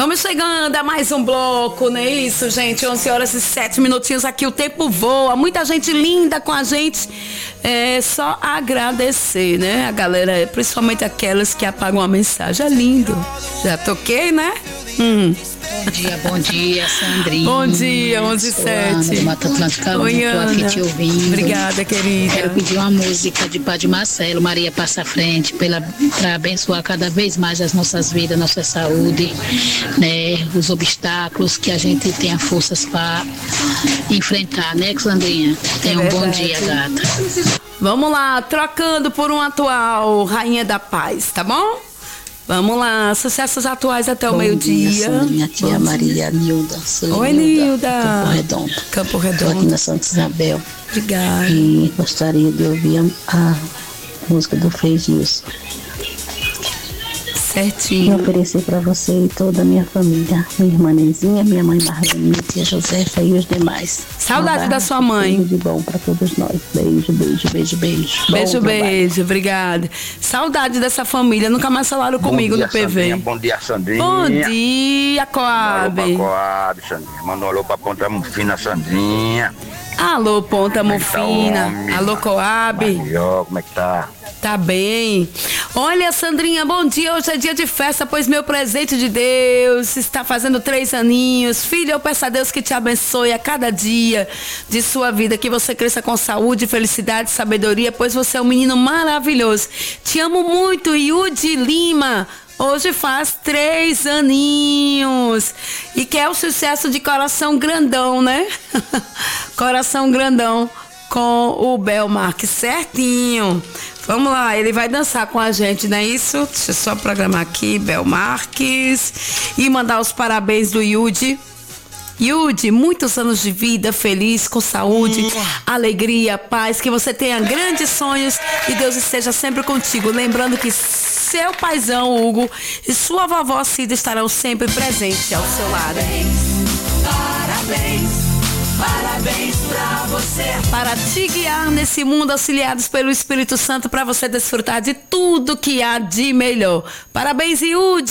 Estamos chegando a mais um bloco, não é isso, gente? 11 horas e 7 minutinhos aqui, o tempo voa. Muita gente linda com a gente. É só agradecer, né? A galera, principalmente aquelas que apagam a mensagem. É lindo. Já toquei, né? Bom dia, Sandrinha. Bom dia, 11h07. Do Mata Atlântica, oi, tô aqui te ouvindo. Obrigada, querida. Quero pedir uma música de Padre Marcelo, Maria Passa à Frente, para abençoar cada vez mais as nossas vidas, nossa saúde, né? Os obstáculos, que a gente tenha forças para enfrentar, né, Sandrinha? Tenha um bom dia, gata. Vamos lá, trocando por um atual, Rainha da Paz, tá bom? Vamos lá, sucessos atuais até o meio-dia. Minha tia Maria Nilda. Oi, Nilda. Campo Redondo. Campo Redondo. Estou aqui na Santa Isabel. Obrigada. E gostaria de ouvir a música do Frei Gilson. Certinho. E oferecer para você e toda a minha família. Minha irmã Nezinha, minha mãe Marlene, minha tia Josefa e os demais. Saudade da sua mãe. Tudo de bom para todos nós. Beijo, beijo, beijo, beijo. Beijo, beijo. Obrigada. Saudade dessa família. Nunca mais falaram comigo no PV. Sandrinha, bom dia, Sandrinha. Bom dia, Coab. Alô pra Coab, Sandrinha. Manda um alô pra Ponta Mufina, Sandrinha. Alô, Ponta Mufina. Alô, Coab. Como é que tá? Tá bem. Olha, Sandrinha, bom dia. Hoje é dia de festa, pois meu presente de Deus está fazendo 3 aninhos. Filho, eu peço a Deus que te abençoe a cada dia de sua vida, que você cresça com saúde, felicidade, sabedoria, pois você é um menino maravilhoso. Te amo muito, Yudi Lima. Hoje faz 3 aninhos. E quer o sucesso de Coração Grandão, né? Coração Grandão com o Bel Marques, certinho. Vamos lá, ele vai dançar com a gente, não é isso? Deixa eu só programar aqui, Bel Marques. E mandar os parabéns do Yudi. Yudi, muitos anos de vida, feliz, com saúde, alegria, paz, que você tenha grandes sonhos e Deus esteja sempre contigo. Lembrando que seu paizão, Hugo, e sua vovó Cida estarão sempre presentes ao seu lado. Parabéns, parabéns pra você. Para te guiar nesse mundo, auxiliados pelo Espírito Santo, para você desfrutar de tudo que há de melhor. Parabéns,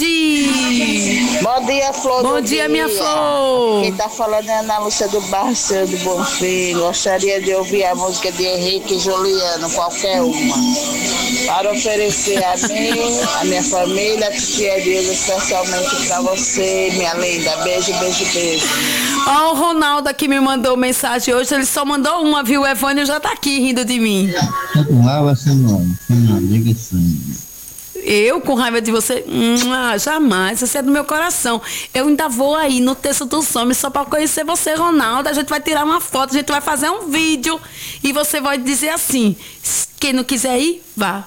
Yudi. Bom dia, Flor. Bom dia, minha Flor. Quem tá falando é Ana Lúcia do Barro do Bonfim. Gostaria de ouvir a música de Henrique e Juliano, qualquer uma. Para oferecer a mim, a minha família, que é Deus, especialmente para você, minha linda. Beijo, beijo, beijo. Ó, o Ronaldo aqui me mandou mensagem hoje, ele só mandou uma, viu? O Evânio já tá aqui rindo de mim. Com raiva, você não diga assim. Eu com raiva de você? Jamais, você é do meu coração. Eu ainda vou aí no Texto dos Homens só pra conhecer você, Ronaldo. A gente vai tirar uma foto, a gente vai fazer um vídeo e você vai dizer assim, quem não quiser ir, vá.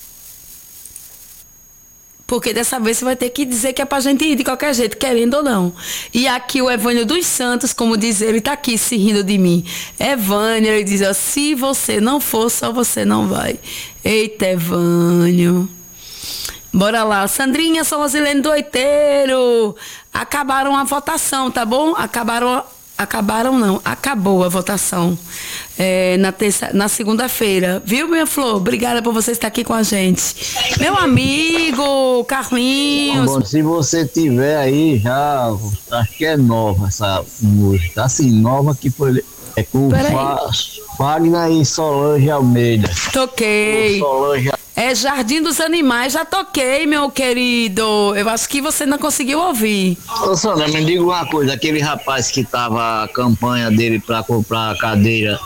Porque dessa vez você vai ter que dizer que é pra gente ir de qualquer jeito, querendo ou não. E aqui o Evânio dos Santos, como diz ele, tá aqui se rindo de mim. Evânio, ele diz, ó, se você não for, só você não vai. Eita, Evânio. Bora lá. Sandrinha, sou Rosilene do Oiteiro. Acabaram a votação, tá bom? Acabaram não, acabou a votação na segunda-feira, viu, minha Flor? Obrigada por você estar aqui com a gente. Meu amigo Carlinhos. Bom, se você tiver aí já, acho que é nova essa música, assim, nova que foi com Wagner e Solange Almeida. Toquei. É Jardim dos Animais, já toquei, meu querido. Eu acho que você não conseguiu ouvir. Ô, Sandra, me diga uma coisa, aquele rapaz que tava a campanha dele pra comprar a cadeira.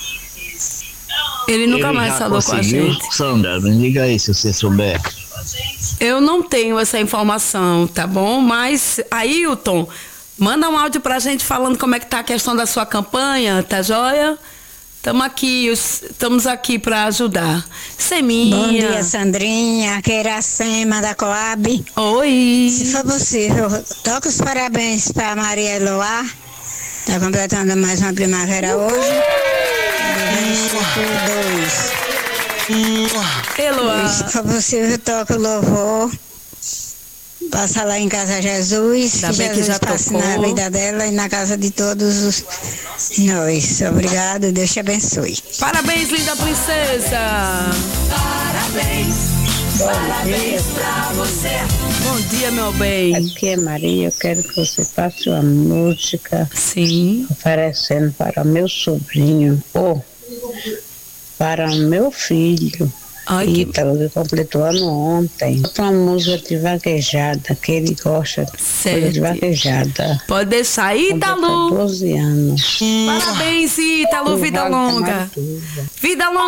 Ele nunca mais falou com a gente. Sandra, me diga aí se você souber. Eu não tenho essa informação, tá bom? Mas, Ailton, manda um áudio pra gente falando como é que tá a questão da sua campanha, tá joia? Estamos aqui para ajudar. Seminha. Bom dia, Sandrinha, aqui é Iracema da Coab. Oi. Se for possível, toca os parabéns para Maria Eloá. Está completando mais uma primavera hoje. Eloá. Se for possível, toca o louvor. Passa lá em Casa Jesus, que Jesus já passe na vida dela e na casa de todos nós. Obrigado, Deus te abençoe. Parabéns, linda princesa. Parabéns. Parabéns pra você. Bom dia, meu bem. Aqui é Maria, eu quero que você passe uma música. Sim. Oferecendo para o meu sobrinho ou para o meu filho. Ítalo, que completou ano ontem. Outra música de vaquejada, que ele gosta de vaquejada. Pode deixar, Ítalo. 12 anos. Parabéns, Ítalo, vida longa. Vida longa.